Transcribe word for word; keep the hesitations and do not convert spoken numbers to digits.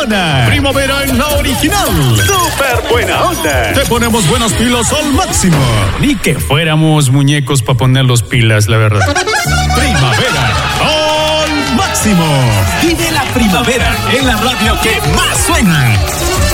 buena. Primavera en la original. Súper buena onda. Te ponemos buenas pilas al máximo. Ni que fuéramos muñecos para poner los pilas, la verdad. Primavera al máximo. Vive la primavera en la radio que más suena.